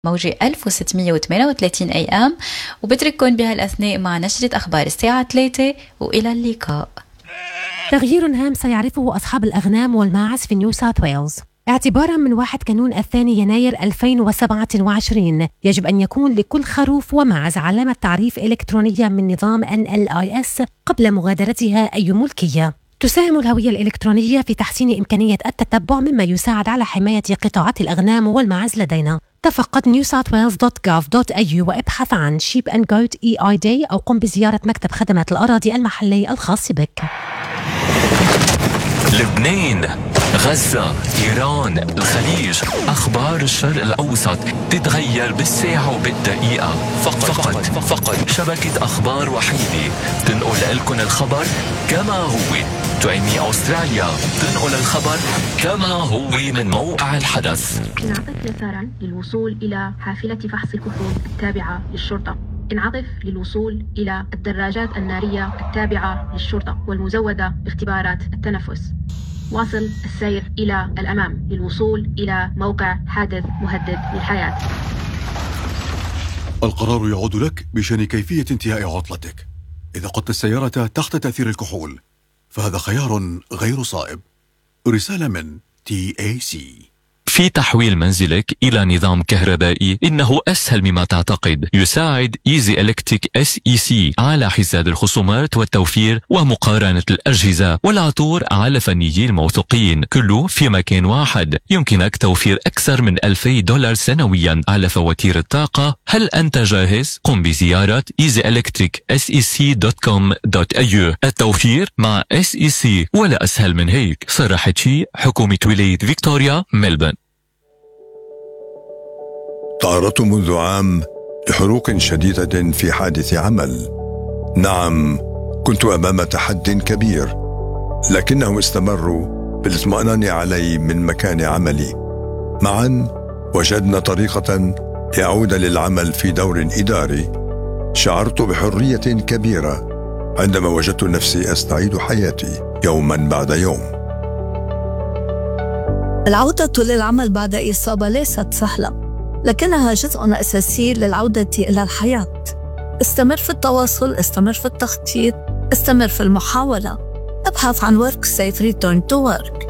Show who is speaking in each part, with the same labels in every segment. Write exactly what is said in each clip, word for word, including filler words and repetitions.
Speaker 1: موجة ألف وستمية وثمانية وثلاثين أي أم، وبترككم بهالأثناء مع نشرة أخبار الساعة ثلاثة، وإلى اللقاء.
Speaker 2: تغيير هام سيعرفه أصحاب الأغنام والماعز في نيو ساوث ويلز. اعتبارا من واحد كانون الثاني يناير ألفين وسبعة وعشرين يجب أن يكون لكل خروف وماعز علامة تعريف إلكترونية من نظام إن إل آي إس قبل مغادرتها أي ملكية. تساهم الهوية الإلكترونية في تحسين إمكانية التتبع، مما يساعد على حماية قطاعات الأغنام والماعز لدينا. تفقد نيو ساوث ويلز دوت جوف دوت إيه يو وابحث عن Sheep and Goat إي آي Day أو قم بزيارة مكتب خدمات الأراضي المحلي الخاص بك.
Speaker 3: لبنان، غزة، إيران، الخليج، أخبار الشرق الأوسط تتغير بالساعة وبالدقيقة. فقط فقط, فقط شبكة أخبار وحيدة تنقل لكم الخبر كما هو. تعيمي أستراليا تنقل الخبر كما هو من موقع الحدث.
Speaker 4: انعطف يسارا للوصول إلى حافلة فحص الكحول التابعة للشرطة. انعطف للوصول إلى الدراجات النارية التابعة للشرطة والمزودة باختبارات التنفس. واصل السير إلى الأمام للوصول إلى موقع حادث مهدد للحياة.
Speaker 5: القرار يعود لك بشأن كيفية انتهاء عطلتك. إذا قدت السيارة تحت تأثير الكحول فهذا خيار غير صائب. رسالة من تي إيه سي.
Speaker 3: في تحويل منزلك إلى نظام كهربائي إنه أسهل مما تعتقد. يساعد إيزي إلكتريك إس إي سي على حساب الخصومات والتوفير ومقارنة الأجهزة والعطور على فنيين الموثوقين، كله في مكان واحد. يمكنك توفير أكثر من ألفي دولار سنويا على فواتير الطاقة. هل أنت جاهز؟ قم بزيارة إيزي إلكتريك إس إي سي دوت كوم دوت إيه يو. التوفير مع إس إي سي ولا أسهل من هيك. صرحت شيء حكومة ولاية فيكتوريا ملبن.
Speaker 6: تعرضت منذ عام لحروق شديدة في حادث عمل. نعم، كنت أمام تحد كبير، لكنهم استمروا بالاطمئنان علي من مكان عملي. معا وجدنا طريقة لأعود للعمل في دور إداري. شعرت بحرية كبيرة عندما وجدت نفسي أستعيد حياتي يوما بعد يوم.
Speaker 7: العودة للعمل بعد إصابة ليست سهلة، لكنها جزء أساسي للعودة إلى الحياة. استمر في التواصل، استمر في التخطيط، استمر في المحاولة. ابحث عن Work Safe Return to Work.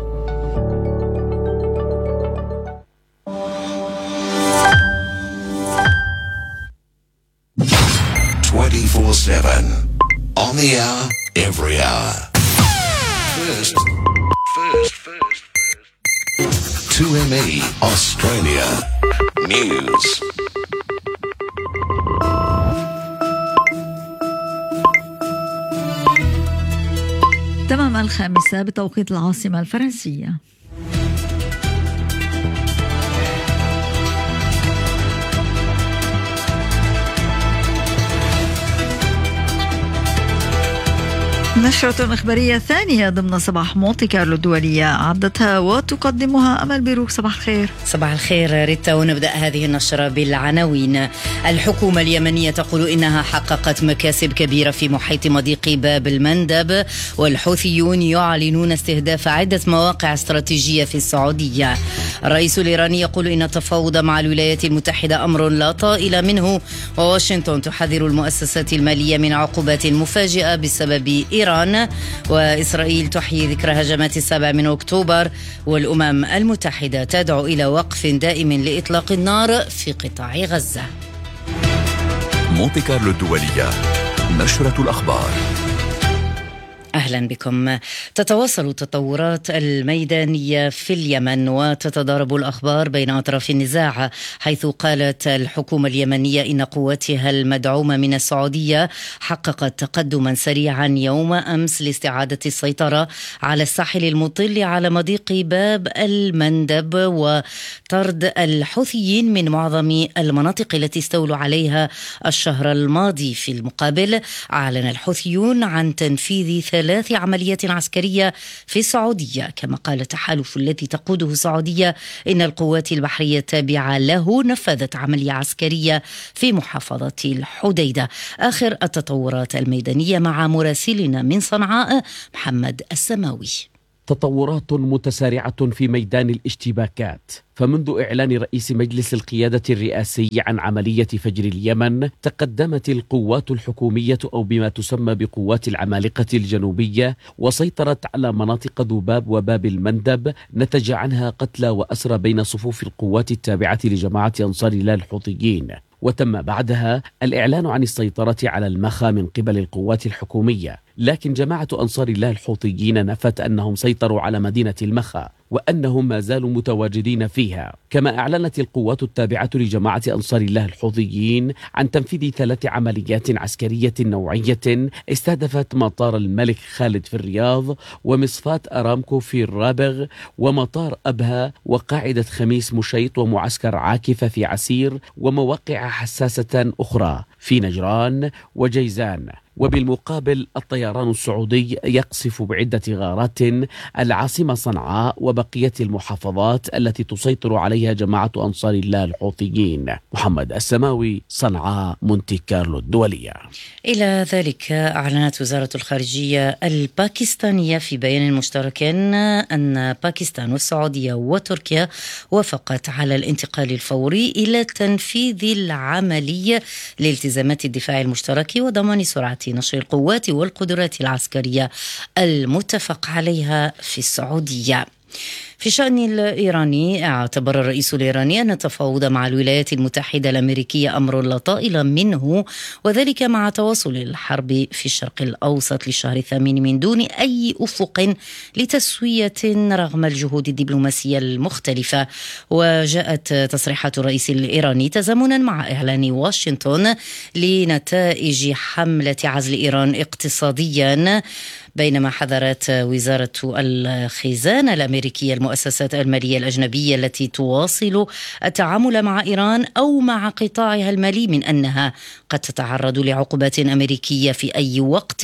Speaker 8: twenty-four seven on the hour, every hour. First, first, first, first. two M E Australia News.
Speaker 9: تمام الخامسة بتوقيت العاصمة الفرنسية. نشرة إخبارية ثانية ضمن صباح مونتي كارلو الدولية عدتها وتقدمها أمل بيروك. صباح الخير.
Speaker 10: صباح الخير ريتا، ونبدأ هذه النشرة بالعناوين. الحكومة اليمنية تقول إنها حققت مكاسب كبيرة في محيط مضيق باب المندب، والحوثيون يعلنون استهداف عدة مواقع استراتيجية في السعودية. الرئيس الإيراني يقول إن التفاوض مع الولايات المتحدة أمر لا طائل منه، وواشنطن تحذر المؤسسات المالية من عقوبات مفاجئة بسبب إيران. وإسرائيل تحيي ذكرى هجمات السابع من أكتوبر، والأمم المتحدة تدعو إلى وقف دائم لإطلاق النار في قطاع غزة.
Speaker 3: مونتي كارلو الدولية، نشرة الأخبار.
Speaker 10: أهلا بكم. تتواصل التطورات الميدانية في اليمن وتتضارب الأخبار بين أطراف النزاع، حيث قالت الحكومة اليمنية إن قواتها المدعومة من السعودية حققت تقدما سريعا يوم أمس لاستعادة السيطرة على الساحل المطل على مضيق باب المندب وطرد الحوثيين من معظم المناطق التي استولوا عليها الشهر الماضي. في المقابل أعلن الحوثيون عن تنفيذ ثلاث عمليات عسكرية في السعودية، كما قال التحالف الذي تقوده السعودية إن القوات البحرية التابعة له نفذت عملية عسكرية في محافظة الحديدة. آخر التطورات الميدانية مع مراسلنا من صنعاء محمد السماوي.
Speaker 11: تطورات متسارعة في ميدان الاشتباكات. فمنذ إعلان رئيس مجلس القيادة الرئاسي عن عملية فجر اليمن، تقدمت القوات الحكومية أو بما تسمى بقوات العمالقة الجنوبية وسيطرت على مناطق ذباب وباب المندب، نتج عنها قتلى وأسرى بين صفوف القوات التابعة لجماعة أنصار الله الحوثيين. وتم بعدها الإعلان عن السيطرة على المخا من قبل القوات الحكومية، لكن جماعة أنصار الله الحوثيين نفت أنهم سيطروا على مدينة المخا وأنهم ما زالوا متواجدين فيها. كما أعلنت القوات التابعة لجماعة أنصار الله الحوثيين عن تنفيذ ثلاث عمليات عسكرية نوعية استهدفت مطار الملك خالد في الرياض، ومصفاة أرامكو في الرابغ، ومطار أبها، وقاعدة خميس مشيط، ومعسكر عاكفة في عسير، ومواقع حساسة أخرى في نجران وجيزان. وبالمقابل الطيران السعودي يقصف بعدة غارات العاصمة صنعاء وبقية المحافظات التي تسيطر عليها جماعة أنصار الله الحوثيين. محمد السماوي، صنعاء، مونتي كارلو الدولية.
Speaker 10: إلى ذلك أعلنت وزارة الخارجية الباكستانية في بيان مشترك أن باكستان والسعودية وتركيا وافقت على الانتقال الفوري إلى تنفيذ العملية لالتزامات الدفاع المشترك وضمان سرعة نشر القوات والقدرات العسكرية المتفق عليها في السعودية. في الشأن الإيراني، اعتبر الرئيس الإيراني أن التفاوض مع الولايات المتحدة الأمريكية أمر لا طائل منه، وذلك مع تواصل الحرب في الشرق الأوسط للشهر الثامن من دون أي أفق لتسوية رغم الجهود الدبلوماسية المختلفة. وجاءت تصريحات الرئيس الإيراني تزامنا مع إعلان واشنطن لنتائج حملة عزل إيران اقتصاديا، بينما حذرت وزارة الخزانة الأمريكية المؤسسات المالية الأجنبية التي تواصل التعامل مع إيران أو مع قطاعها المالي من أنها قد تتعرض لعقوبات أمريكية في أي وقت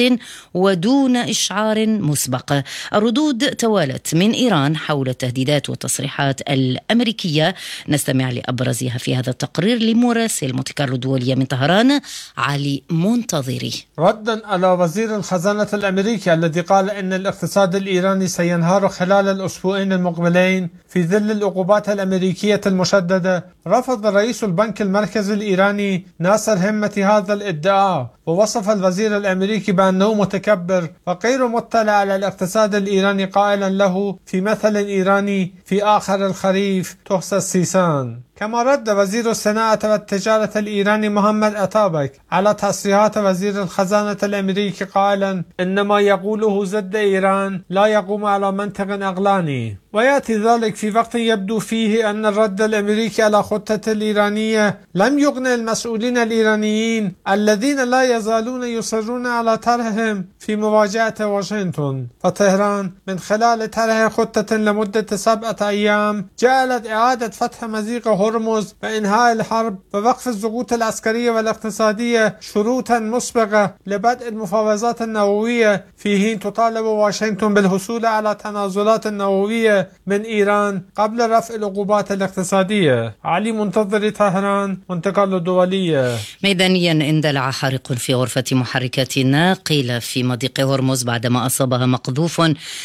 Speaker 10: ودون إشعار مسبق. الردود توالت من إيران حول التهديدات والتصريحات الأمريكية، نستمع لأبرزها في هذا التقرير لمراسل مونتي كارلو الدولية من طهران علي منتظري.
Speaker 12: ردا على وزير الخزانة الأمريكي الذي قال إن الاقتصاد الإيراني سينهار خلال الأسبوعين المقبلين في ظل العقوبات الأمريكية المشددة، رفض رئيس البنك المركزي الإيراني ناصر همة هذا الادعاء، ووصف الوزير الأمريكي بأنه متكبر وغير مطلع على الاقتصاد الإيراني، قائلا له في مثل إيراني: في آخر الخريف تحصى السيسان. كما رد وزير الصناعة والتجارة الإيراني محمد أتابك على تصريحات وزير الخزانة الأمريكي قائلا إن ما يقوله ضد إيران لا يقوم على منطق عقلاني. ويأتي ذلك في وقت يبدو فيه أن الرد الأمريكي على خطة الإيرانية لم يغني المسؤولين الإيرانيين الذين لا يزالون يصرون على طرحهم في مواجهة واشنطن. فطهران من خلال طرح خطة لمدة سبعة أيام جعلت إعادة فتح مضيق هرمز وإنهاء الحرب ووقف الضغوط العسكرية والاقتصادية شروطا مسبقة لبدء المفاوضات النووية، في حين تطالب واشنطن بالحصول على تنازلات نووية من إيران قبل رفع العقوبات الاقتصادية. علي منتظري، طهران، مونتي كارلو الدولية.
Speaker 10: ميدانيا، اندلع حريق في غرفة محركات ناقلة في مضيق هرمز بعدما أصابها مقذوف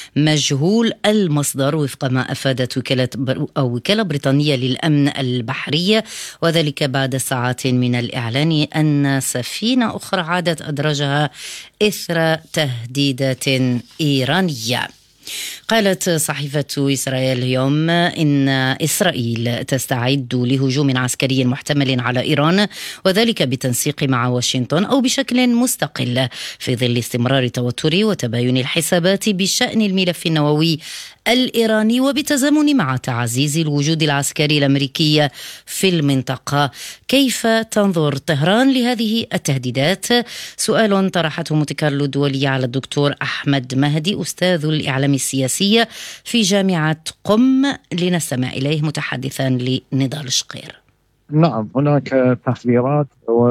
Speaker 10: مجهول المصدر، وفق ما أفادت وكالة أو وكالة بريطانية للأمن البحرية، وذلك بعد ساعات من الإعلان أن سفينة أخرى عادت أدراجها إثر تهديدات إيرانية. قالت صحيفة إسرائيل اليوم إن إسرائيل تستعد لهجوم عسكري محتمل على إيران، وذلك بالتنسيق مع واشنطن أو بشكل مستقل في ظل استمرار توتر وتباين الحسابات بشأن الملف النووي الإيراني، وبتزامن مع تعزيز الوجود العسكري الأمريكي في المنطقة. كيف تنظر طهران لهذه التهديدات؟ سؤال طرحته مونتي كارلو الدولية على الدكتور أحمد مهدي، أستاذ الإعلام السياسي في جامعة قم، لنستمع إليه متحدثا لنضال الشقير.
Speaker 13: نعم، هناك تحذيرات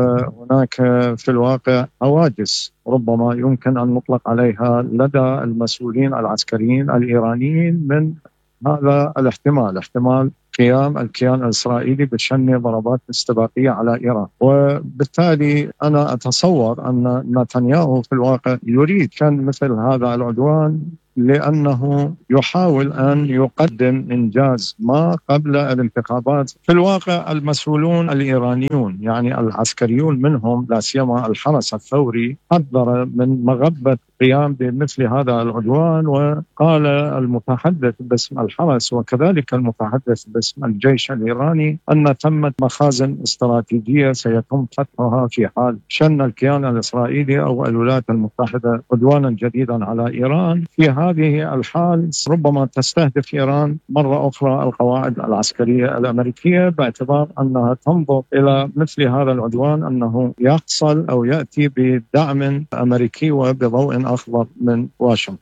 Speaker 13: وهناك في الواقع حواجز ربما يمكن أن نطلق عليها لدى المسؤولين العسكريين الإيرانيين من هذا الاحتمال، احتمال قيام الكيان الإسرائيلي بشن ضربات استباقية على إيران. وبالتالي أنا أتصور أن نتنياهو في الواقع يريد شن مثل هذا العدوان لأنه يحاول أن يقدم إنجاز ما قبل الانتخابات. في الواقع المسؤولون الإيرانيون يعني العسكريون منهم لا سيما الحرس الثوري حذر من مغبة قيام بمثل هذا العدوان، وقال المتحدث باسم الحرس وكذلك المتحدث باسم الجيش الإيراني أن ثمة مخازن استراتيجية سيتم فتحها في حال شن الكيان الإسرائيلي أو الولايات المتحدة عدوانا جديدا على إيران. في هذه الحال ربما تستهدف إيران مرة أخرى القواعد العسكرية الأمريكية، باعتبار أنها تنظر إلى مثل هذا العدوان أنه يحصل أو يأتي بدعم أمريكي وبضوء أخضر من واشنطن.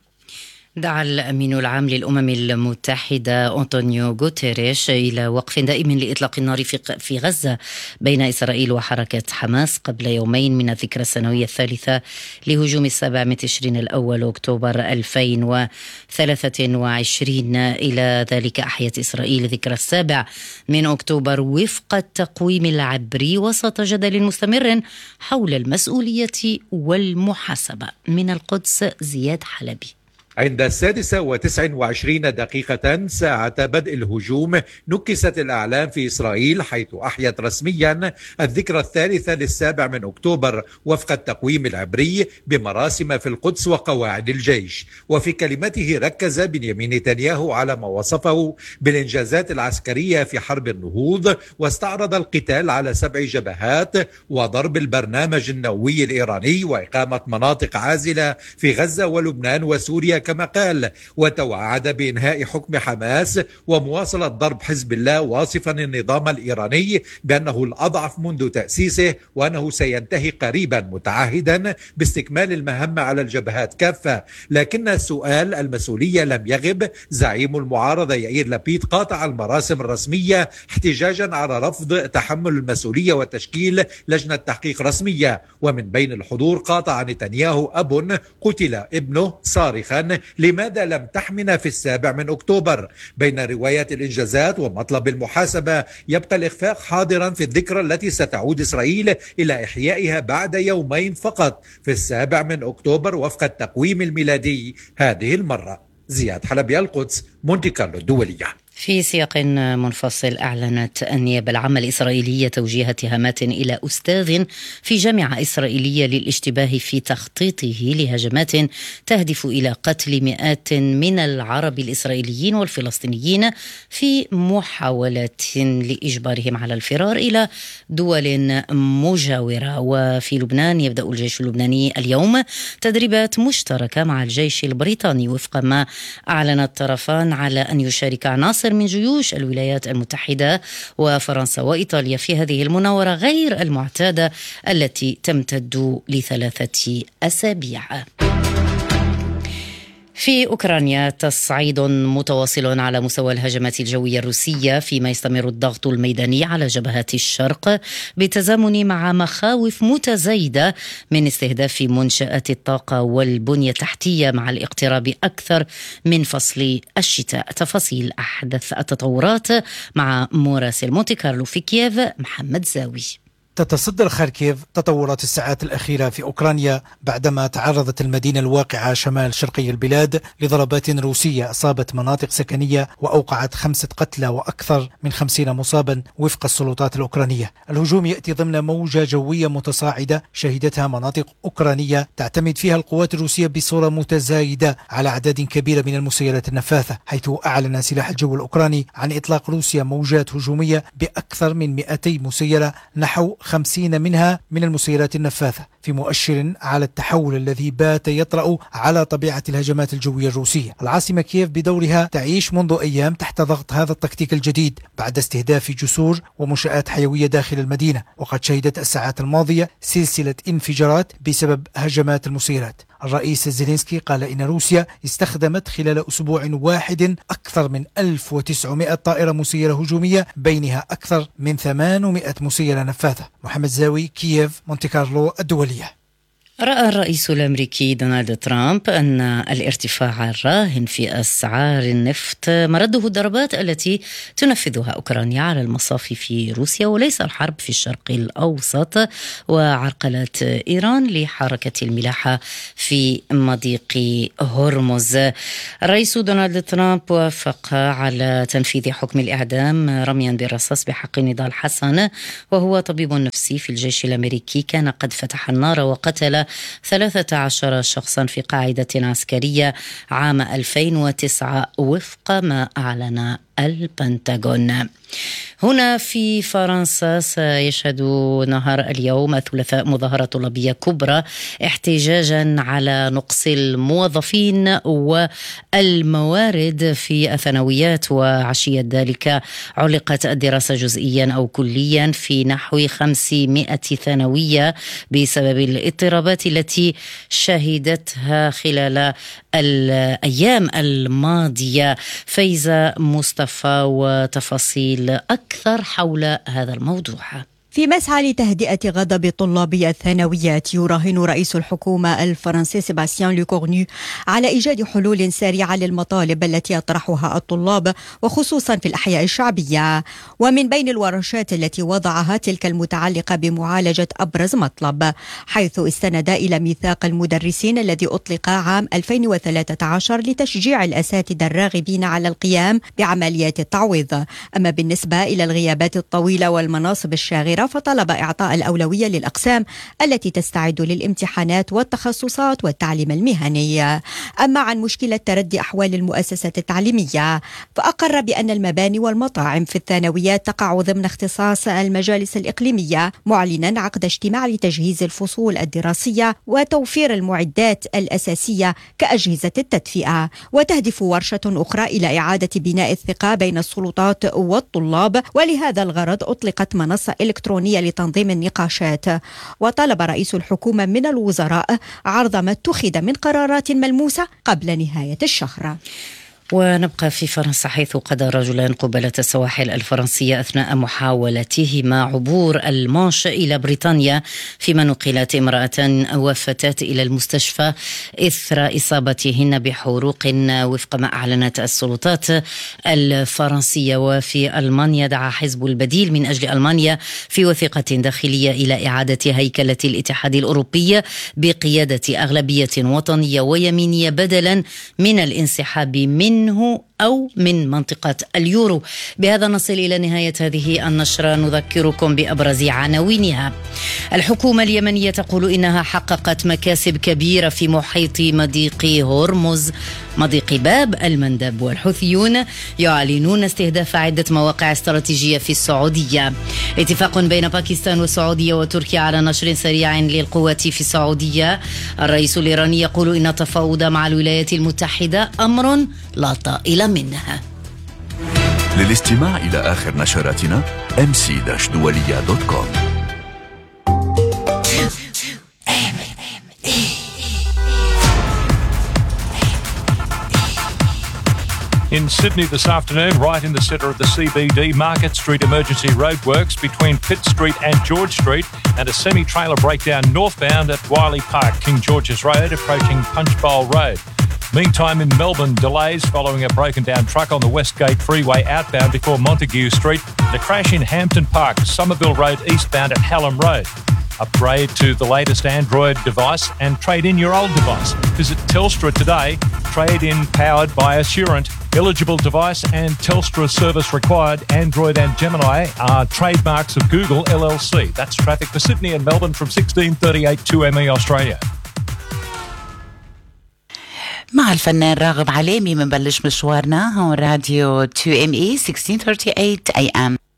Speaker 10: دعا الأمين العام للأمم المتحدة أنطونيو غوتيريش إلى وقف دائم لإطلاق النار في غزة بين إسرائيل وحركة حماس قبل يومين من الذكرى السنوية الثالثة لهجوم السابع من تشرين الأول أكتوبر ألفين وثلاثة وعشرين. إلى ذلك أحيت إسرائيل ذكرى السابع من أكتوبر وفق التقويم العبري وسط جدل مستمر حول المسؤولية والمحاسبة. من القدس زياد حلبي.
Speaker 14: عند السادسة وتسع وعشرين دقيقة ساعة بدء الهجوم نكست الأعلام في إسرائيل، حيث أحيت رسميا الذكرى الثالثة للسابع من أكتوبر وفق التقويم العبري بمراسم في القدس وقواعد الجيش. وفي كلمته ركز بنيامين نتنياهو على ما وصفه بالإنجازات العسكرية في حرب النهوض، واستعرض القتال على سبع جبهات وضرب البرنامج النووي الإيراني وإقامة مناطق عازلة في غزة ولبنان وسوريا كما قال، وتوعد بإنهاء حكم حماس ومواصلة ضرب حزب الله، واصفا النظام الإيراني بأنه الأضعف منذ تأسيسه وأنه سينتهي قريبا، متعهدا باستكمال المهمة على الجبهات كافة. لكن السؤال المسؤولية لم يغب. زعيم المعارضة يائير لبيد قاطع المراسم الرسمية احتجاجا على رفض تحمل المسؤولية وتشكيل لجنة تحقيق رسمية. ومن بين الحضور قاطع نتنياهو أب قتل ابنه صارخا لماذا لم تحمنا في السابع من أكتوبر. بين رواية الإنجازات ومطلب المحاسبة يبقى الإخفاق حاضرا في الذكرى التي ستعود إسرائيل إلى إحيائها بعد يومين فقط في السابع من أكتوبر وفق التقويم الميلادي هذه المرة. زياد حلبي، القدس، مونتي كارلو الدولية.
Speaker 10: في سياق منفصل، أعلنت النيابة العامة الإسرائيلية توجيه اتهامات إلى أستاذ في جامعة إسرائيلية للاشتباه في تخطيطه لهجمات تهدف إلى قتل مئات من العرب الإسرائيليين والفلسطينيين في محاولة لإجبارهم على الفرار إلى دول مجاورة. وفي لبنان يبدأ الجيش اللبناني اليوم تدريبات مشتركة مع الجيش البريطاني وفق ما أعلن الطرفان على أن يشارك عناصر من جيوش الولايات المتحدة وفرنسا وإيطاليا في هذه المناورة غير المعتادة التي تمتد لثلاثة أسابيع. في أوكرانيا تصعيد متواصل على مستوى الهجمات الجوية الروسية، فيما يستمر الضغط الميداني على جبهات الشرق بالتزامن مع مخاوف متزايدة من استهداف منشآت الطاقة والبنية التحتية مع الاقتراب أكثر من فصل الشتاء. تفاصيل أحدث التطورات مع مراسل مونتي كارلو في كييف محمد زاوي.
Speaker 15: تتصدر خاركيف تطورات الساعات الأخيرة في أوكرانيا بعدما تعرضت المدينة الواقعة شمال شرقي البلاد لضربات روسية أصابت مناطق سكنية وأوقعت خمسة قتلى وأكثر من خمسين مصابا وفق السلطات الأوكرانية. الهجوم يأتي ضمن موجة جوية متصاعدة شهدتها مناطق أوكرانية تعتمد فيها القوات الروسية بصورة متزايدة على أعداد كبيرة من المسيرات النفاثة، حيث أعلن سلاح الجو الأوكراني عن إطلاق روسيا موجات هجومية بأكثر من مئتي مسيرة، نحو خمسين منها من المسيرات النفاثة، في مؤشر على التحول الذي بات يطرأ على طبيعة الهجمات الجوية الروسية. العاصمة كييف بدورها تعيش منذ أيام تحت ضغط هذا التكتيك الجديد بعد استهداف جسور ومنشآت حيوية داخل المدينة، وقد شهدت الساعات الماضية سلسلة انفجارات بسبب هجمات المسيرات. الرئيس زيلينسكي قال إن روسيا استخدمت خلال أسبوع واحد أكثر من ألف وتسعمائة طائرة مسيرة هجومية، بينها أكثر من ثمانمائة مسيرة نفاثة. محمد زاوي، كييف، مونتي كارلو الدولية.
Speaker 10: رأى الرئيس الأمريكي دونالد ترامب أن الارتفاع الراهن في أسعار النفط مرده الضربات التي تنفذها أوكرانيا على المصافي في روسيا وليس الحرب في الشرق الأوسط وعرقلة إيران لحركة الملاحة في مضيق هرمز. الرئيس دونالد ترامب وافق على تنفيذ حكم الإعدام رميا بالرصاص بحق نضال حسن وهو طبيب نفسي في الجيش الأمريكي كان قد فتح النار وقتل ثلاثة عشر شخصا في قاعدة عسكرية عام ألفين وتسعة وفق ما أعلن البنتاغون. هنا في فرنسا سيشهد نهار اليوم الثلاثاء مظاهرة طلابية كبرى احتجاجا على نقص الموظفين والموارد في الثانويات، وعشية ذلك علقت الدراسة جزئيا أو كليا في نحو خمسمائة ثانوية بسبب الاضطرابات التي شهدتها خلال الأيام الماضية. فايزة مصطفى وتفاصيل أكثر حول هذا الموضوع.
Speaker 16: في مسعى لتهدئة غضب طلابي الثانويات يراهن رئيس الحكومة الفرنسي سيباستيان لوكورنو على إيجاد حلول سريعة للمطالب التي يطرحها الطلاب وخصوصا في الأحياء الشعبية. ومن بين الورشات التي وضعها تلك المتعلقة بمعالجة أبرز مطلب، حيث استند إلى ميثاق المدرسين الذي أطلق عام ألفين وثلاثة عشر لتشجيع الأساتذة الراغبين على القيام بعمليات التعويض. أما بالنسبة إلى الغيابات الطويلة والمناصب الشاغرة فطلب إعطاء الأولوية للأقسام التي تستعد للامتحانات والتخصصات والتعليم المهني. أما عن مشكلة تردي أحوال المؤسسات التعليمية فأقر بأن المباني والمطاعم في الثانويات تقع ضمن اختصاص المجالس الإقليمية، معلنا عقد اجتماع لتجهيز الفصول الدراسية وتوفير المعدات الأساسية كأجهزة التدفئة. وتهدف ورشة أخرى إلى إعادة بناء الثقة بين السلطات والطلاب، ولهذا الغرض أطلقت منصة إلكترونية لتنظيم النقاشات. وطلب رئيس الحكومة من الوزراء عرض ما اتخذ من قرارات ملموسة قبل نهاية الشهر.
Speaker 10: ونبقى في فرنسا، حيث قضى رجلان قبالة السواحل الفرنسية أثناء محاولتهما عبور المانش إلى بريطانيا، فيما نقلت امرأة وفتاة إلى المستشفى إثر إصابتهن بحروق وفق ما أعلنت السلطات الفرنسية. وفي ألمانيا دعا حزب البديل من أجل ألمانيا في وثيقة داخلية إلى إعادة هيكلة الاتحاد الأوروبي بقيادة أغلبية وطنية ويمينية بدلا من الانسحاب من منه أو من منطقة اليورو. بهذا نصل إلى نهاية هذه النشرة. نذكركم بأبرز عناوينها. الحكومة اليمنية تقول إنها حققت مكاسب كبيرة في محيط مضيق هرمز مضيق باب المندب. والحوثيون يعلنون استهداف عدة مواقع استراتيجية في السعودية. اتفاق بين باكستان والسعودية وتركيا على نشر سريع للقوات في السعودية. الرئيس الإيراني يقول إن التفاوض مع الولايات المتحدة أمر لا طائل منها.
Speaker 17: للاستماع إلى آخر نشراتنا إم سي دولية دوت كوم.
Speaker 18: In Sydney this afternoon, right in the centre of the C B D, Market Street emergency roadworks between Pitt Street and George Street, and a semi-trailer breakdown northbound at Wiley Park, King George's Road, approaching Punchbowl Road. Meantime, in Melbourne, delays following a broken down truck on the Westgate Freeway outbound before Montague Street, and a crash in Hampton Park, Somerville Road eastbound at Hallam Road. Upgrade to the latest Android device and trade in your old device. Visit Telstra today. Trade in powered by Assurant. Eligible device and Telstra service required. Android and Gemini are trademarks of Google L L C. That's traffic for Sydney and Melbourne from sixteen thirty-eight two M E Australia.
Speaker 19: مع الفنان راغب عليمي منبلش مشوارنا هون راديو تو إم إي sixteen thirty-eight A M.